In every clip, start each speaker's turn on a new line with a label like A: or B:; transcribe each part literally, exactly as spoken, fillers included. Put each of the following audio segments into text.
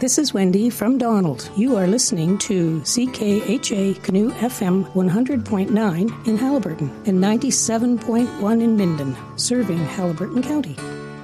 A: This is Wendy from Donald. You are listening to C K H A Canoe F M one hundred point nine in Haliburton and ninety-seven point one in Minden, serving Haliburton County.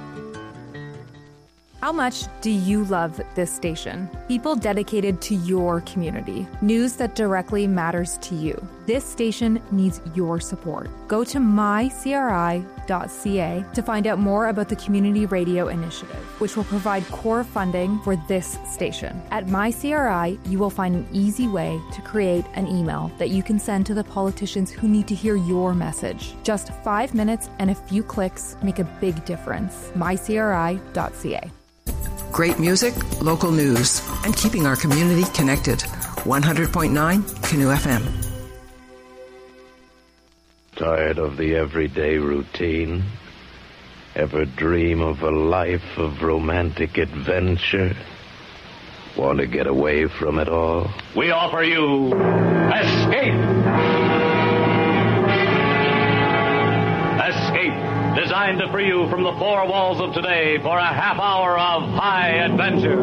B: How much do you love this station? People dedicated to your community. News that directly matters to you. This station needs your support. Go to my c r i dot c a to find out more about the Community Radio Initiative, which will provide core funding for this station. At MyCRI, you will find an easy way to create an email that you can send to the politicians who need to hear your message. Just five minutes and a few clicks make a big difference. my c r i dot c a.
C: Great music, local news, and keeping our community connected. one hundred point nine Canoe F M.
D: Tired of the everyday routine? Ever dream of a life of romantic adventure? Want to get away from it all?
E: We offer you Escape! Escape! Designed to free you from the four walls of today for a half hour of high adventure.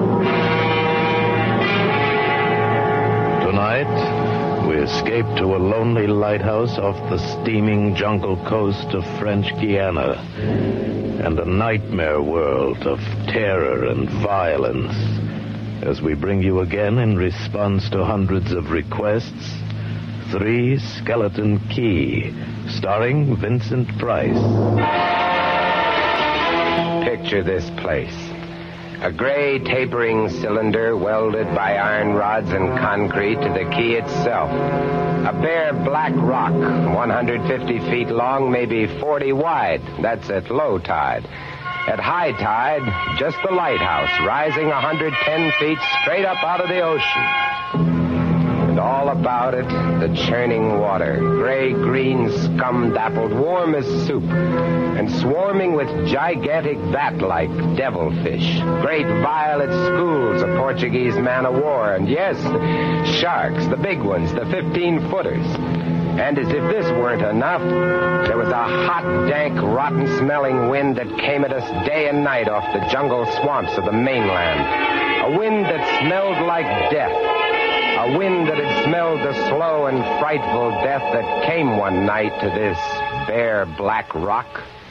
D: Tonight, we escape to a lonely lighthouse off the steaming jungle coast of French Guiana and a nightmare world of terror and violence as we bring you again, in response to hundreds of requests, Three Skeleton Key, starring Vincent Price.
F: Picture this place. A gray tapering cylinder welded by iron rods and concrete to the key itself. A bare black rock, one hundred fifty feet long, maybe forty wide. That's at low tide. At high tide, just the lighthouse, rising one hundred ten feet straight up out of the ocean. And all about it, the churning water, gray-green, scum-dappled, warm as soup, and swarming with gigantic bat-like devilfish, great violet schools of Portuguese man-o'-war, and yes, sharks, the big ones, the fifteen-footers. And as if this weren't enough, there was a hot, dank, rotten-smelling wind that came at us day and night off the jungle swamps of the mainland. A wind that smelled like death. A wind that had smelled the slow and frightful death that came one night to this bare black rock.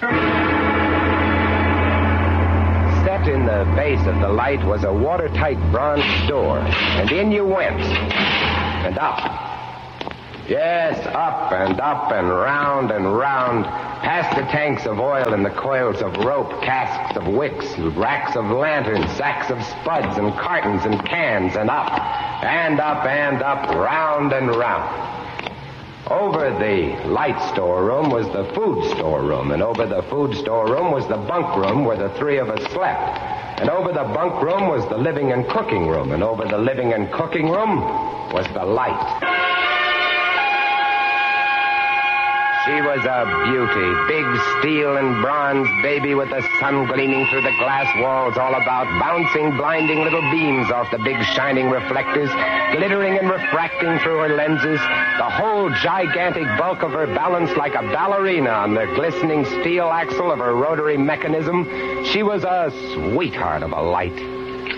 F: Set in the base of the light was a watertight bronze door, and in you went, and up. Yes, up and up and round and round, past the tanks of oil and the coils of rope, casks of wicks, racks of lanterns, sacks of spuds and cartons and cans, and up, and up and up, round and round. Over the light storeroom was the food storeroom, and over the food storeroom was the bunk room where the three of us slept. And over the bunk room was the living and cooking room, and over the living and cooking room was the light. She was a beauty, big steel and bronze baby with the sun gleaming through the glass walls all about, bouncing blinding little beams off the big shining reflectors, glittering and refracting through her lenses, the whole gigantic bulk of her balanced like a ballerina on the glistening steel axle of her rotary mechanism. She was a sweetheart of a light.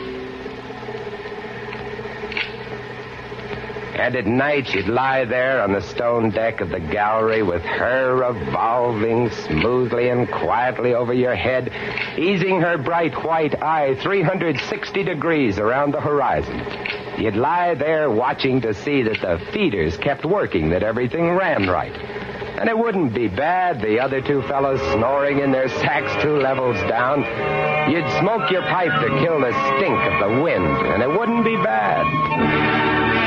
F: And at night, she'd lie there on the stone deck of the gallery with her revolving smoothly and quietly over your head, easing her bright white eye three hundred sixty degrees around the horizon. You'd lie there watching to see that the feeders kept working, that everything ran right. And it wouldn't be bad, the other two fellows snoring in their sacks two levels down. You'd smoke your pipe to kill the stink of the wind, and it wouldn't be bad.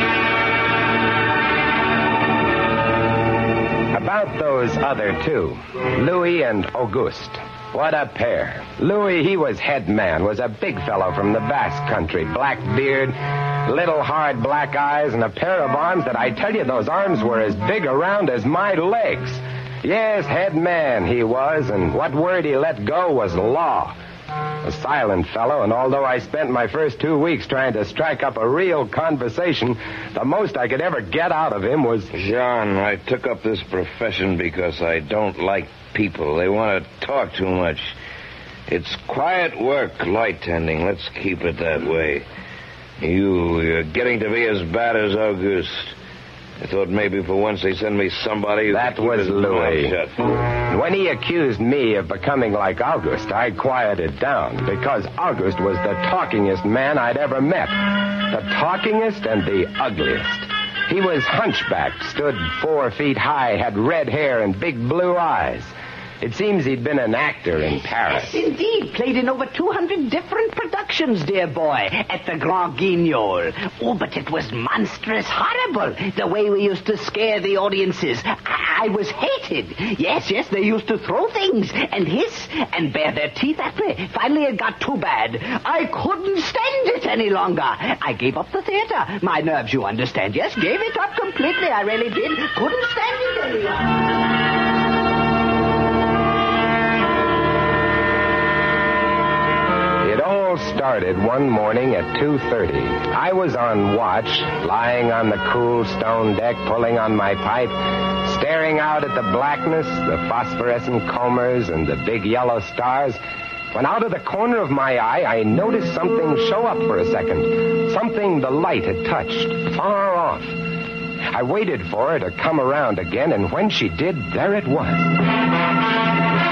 F: About those other two, Louis and Auguste. What a pair. Louis, he was head man, was a big fellow from the Basque country, black beard, little hard black eyes, and a pair of arms that I tell you, those arms were as big around as my legs. Yes, head man he was, and what word he let go was law. A silent fellow, and although I spent my first two weeks trying to strike up a real conversation, the most I could ever get out of him was...
D: John, I took up this profession because I don't like people. They want to talk too much. It's quiet work, light tending. Let's keep it that way. You, you're getting to be as bad as August. I thought maybe for once they'd send me somebody who
F: That
D: could keep
F: was
D: his mouth
F: Louis.
D: shut.
F: When he accused me of becoming like August, I quieted down because August was the talkingest man I'd ever met. The talkingest and the ugliest. He was hunchbacked, stood four feet high, had red hair and big blue eyes. It seems he'd been an actor in Paris.
G: Yes, indeed. Played in over two hundred different productions, dear boy, at the Grand Guignol. Oh, but it was monstrous horrible, the way we used to scare the audiences. I, I was hated. Yes, yes, they used to throw things and hiss and bare their teeth at me. Finally, it got too bad. I couldn't stand it any longer. I gave up the theater. My nerves, you understand. Yes, gave it up completely. I really did. Couldn't stand it any longer.
F: It all started one morning at two thirty. I was on watch, lying on the cool stone deck, pulling on my pipe, staring out at the blackness, the phosphorescent combers, and the big yellow stars, when out of the corner of my eye, I noticed something show up for a second. Something the light had touched, far off. I waited for her to come around again, and when she did, there it was.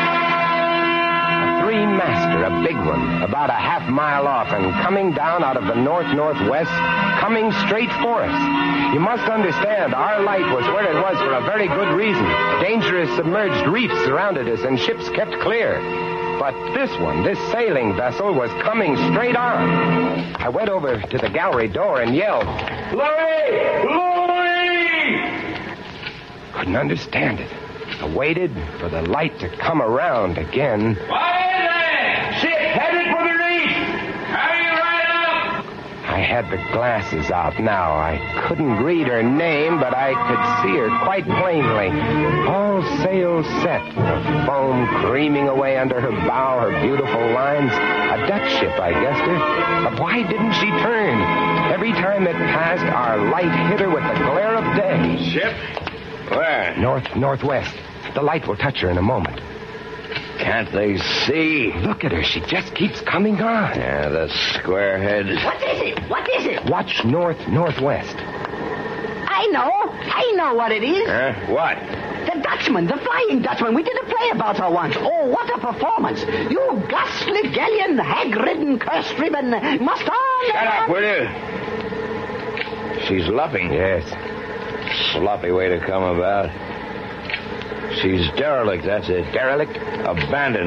F: Three-master, a big one, about a half mile off and coming down out of the north-northwest, coming straight for us. You must understand, our light was where it was for a very good reason. Dangerous submerged reefs surrounded us and ships kept clear. But this one, this sailing vessel, was coming straight on. I went over to the gallery door and yelled, "Louis! Louis!" Couldn't understand it. I waited for the light to come around again.
H: What is it? Ship headed for the reef. Hurry right up.
F: I had the glasses out now. I couldn't read her name, but I could see her quite plainly. All sails set, the foam creaming away under her bow, her beautiful lines. A Dutch ship, I guessed her. But why didn't she turn? Every time it passed, our light hit her with the glare of day.
D: Ship? Where?
F: North, northwest. The light will touch her in a moment.
D: Can't they see?
F: Look at her. She just keeps coming on.
D: Yeah, the squarehead.
G: What is it? What is it?
F: Watch north, northwest.
G: I know. I know what it is.
D: Huh? What?
G: The Dutchman, the Flying Dutchman. We did a play about her once. Oh, what a performance. You ghastly galleon, hag-ridden, curse-riven, must on...
D: Shut up, will you? She's luffing.
F: Yes.
D: Sloppy way to come about. She's derelict, that's it.
F: Derelict?
D: Abandoned.